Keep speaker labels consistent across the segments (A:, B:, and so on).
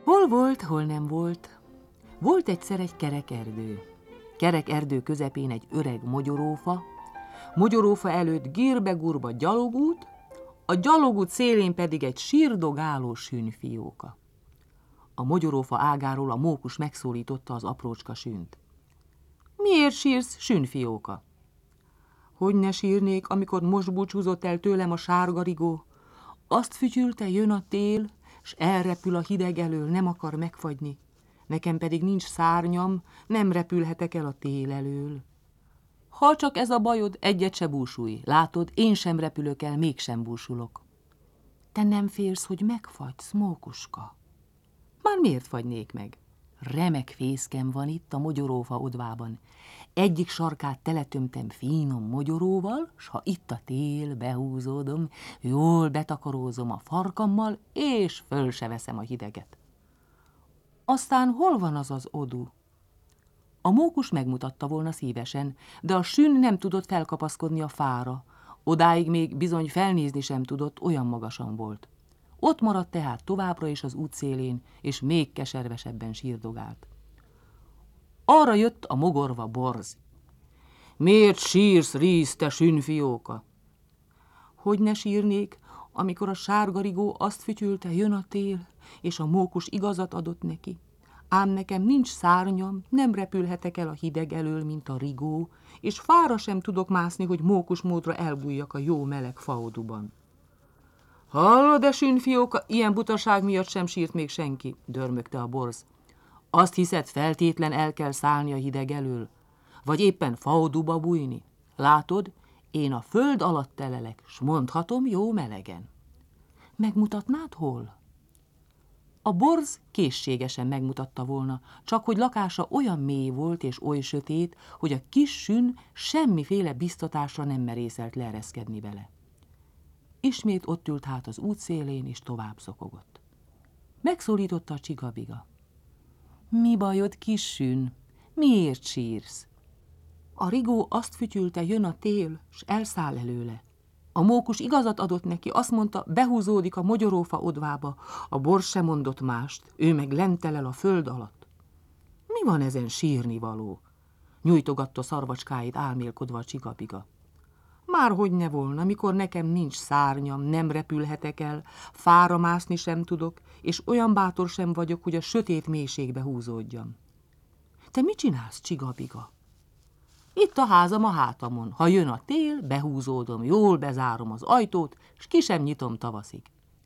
A: Hol volt, hol nem volt. Volt egyszer egy kerek erdő. Kerek erdő közepén egy öreg mogyorófa, mogyorófa előtt gírbe-gurba gyalogút, a gyalogút szélén pedig egy sírdogáló sünfióka. A mogyorófa ágáról a mókus megszólította az aprócska sünt. Miért sírsz, sünfióka? Hogy ne sírnék, amikor most búcsúzott el tőlem a sárgarigó? Azt fütyülte, jön a tél, s elrepül a hideg elől, nem akar megfagyni. Nekem pedig nincs szárnyam, nem repülhetek el a tél elől. Ha csak ez a bajod, egyet se búsulj. Látod, én sem repülök el, mégsem búsulok. Te nem félsz, hogy megfagysz, mókuska? Már miért fagynék meg? Remek fészkem van itt a mogyorófa odvában. Egyik sarkát teletömtem finom mogyoróval, s ha itt a tél, behúzódom, jól betakarózom a farkammal, és föl se veszem a hideget. Aztán hol van az az odu? A mókus megmutatta volna szívesen, de a sün nem tudott felkapaszkodni a fára. Odáig még bizony felnézni sem tudott, olyan magasan volt. Ott maradt tehát továbbra is az útszélén, és még keservesebben sírdogált. Arra jött a mogorva borz. Miért sírsz, ríz, te sünfióka? Hogy ne sírnék, amikor a sárgarigó azt fütyülte, jön a tél, és a mókus igazat adott neki. Ám nekem nincs szárnyam, nem repülhetek el a hideg elől, mint a rigó, és fára sem tudok mászni, hogy mókus módra elbújjak a jó meleg faoduban. Hallod-e, sünfióka, ilyen butaság miatt sem sírt még senki, dörmögte a borz. Azt hiszed, feltétlen el kell szállni a hideg elől? Vagy éppen faoduba bújni? Látod, én a föld alatt telelek, s mondhatom jó melegen. Megmutatnád hol? A borz készségesen megmutatta volna, csak hogy lakása olyan mély volt és oly sötét, hogy a kis sün semmiféle biztatásra nem merészelt leereszkedni vele. Ismét ott ült hát az útszélén, és tovább szokogott. Megszólította a csigabiga. Mi bajod, kis sün? Miért sírsz? A rigó azt fütyülte, jön a tél, s elszáll előle. A mókus igazat adott neki, azt mondta, behúzódik a mogyorófa odvába. A borz sem mondott mást, ő meg lentelel a föld alatt. Mi van ezen sírnivaló? Nyújtogatta szarvacskáit álmélkodva a csigabiga. Márhogy ne volna, mikor nekem nincs szárnyam, nem repülhetek el, fára mászni sem tudok, és olyan bátor sem vagyok, hogy a sötét mélységbe húzódjam. Te mit csinálsz, csigabiga? Itt a házam a hátamon. Ha jön a tél, behúzódom, jól bezárom az ajtót, s ki sem nyitom tavaszig.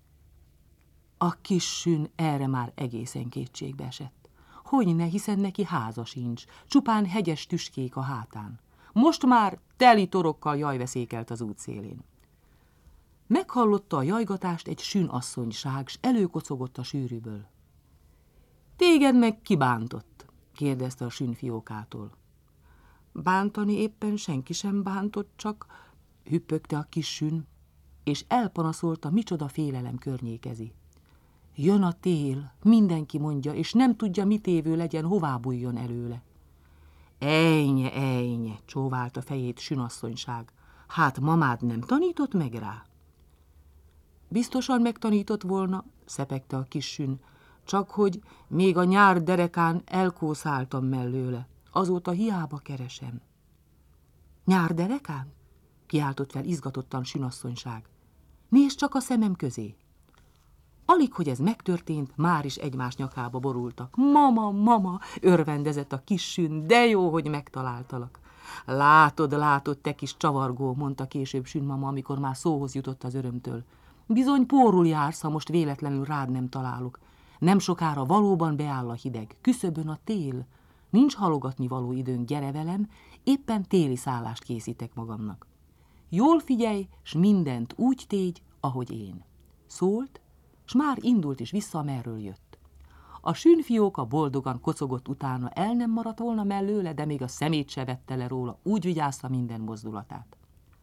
A: A kis sün erre már egészen kétségbe esett. Hogyne, hiszen neki háza sincs, csupán hegyes tüskék a hátán. Most már teli torokkal jajveszékelt az útszélén. Meghallotta a jajgatást egy sünasszonyság, s előkocogott a sűrűből. Téged meg ki bántott? Kérdezte a sünfiókától. Bántani éppen senki sem bántott, csak hüppögte a kis sün, és elpanaszolta, micsoda félelem környékezi. Jön a tél, mindenki mondja, és nem tudja, mit évő legyen, hová bújjon előle. Ejnye, ejnye, csóválta fejét sünasszonyság. Hát mamád nem tanított meg rá? Biztosan megtanított volna, szepegte a kis sün, csak hogy még a nyár derekán elkószáltam mellőle. Azóta hiába keresem. Nyár derekán? Kiáltott fel izgatottan sünasszonyság. Nézd csak a szemem közé. Alig, hogy ez megtörtént, már is egymás nyakába borultak. Mama, mama, örvendezett a kis sün, de jó, hogy megtaláltalak. Látod, látod, te kis csavargó, mondta később sünmama, amikor már szóhoz jutott az örömtől. Bizony pórul jársz, ha most véletlenül rád nem találok. Nem sokára valóban beáll a hideg, küszöbön a tél. Nincs halogatni való időnk, gyere velem, éppen téli szállást készítek magamnak. Jól figyelj, s mindent úgy tégy, ahogy én. Szólt, s már indult is vissza, amerről jött. A sünfióka boldogan kocogott utána, el nem maradt volna mellőle, de még a szemét se vette le róla, úgy vigyázta minden mozdulatát.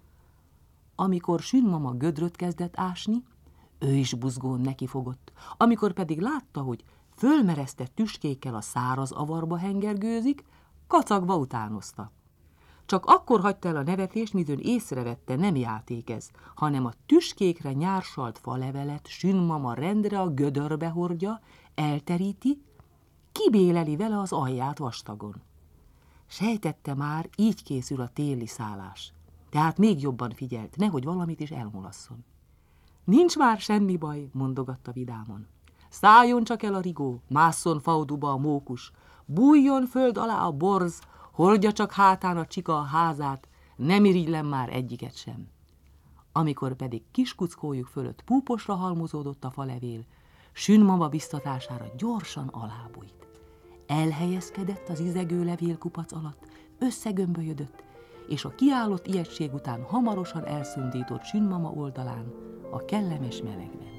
A: Amikor sünmama gödröt kezdett ásni, ő is buzgón nekifogott. Amikor pedig látta, hogy fölmeresztett tüskékkel a száraz avarba hengergőzik, kacagva utánozta. Csak akkor hagyta el a nevetést, midőn észrevette, nem játék ez, hanem a tüskékre nyársalt falevelet sünmama rendre a gödörbe hordja, elteríti, kibéleli vele az alját vastagon. Sejtette már, így készül a téli szállás. Tehát még jobban figyelt, nehogy valamit is elmulasszon. Nincs már semmi baj, mondogatta vidáman. Szálljon csak el a rigó, másszon fauduba a mókus, bújjon föld alá a borz, hordja csak hátán a csika a házát, nem irigylem már egyiket sem. Amikor pedig kiskuckójuk fölött púposra halmozódott a falevél, Sünmama biztatására gyorsan alábújt. Elhelyezkedett az izegő levélkupac alatt, összegömbölyödött, és a kiállott ijegység után hamarosan elszundított Sünmama oldalán a kellemes melegben.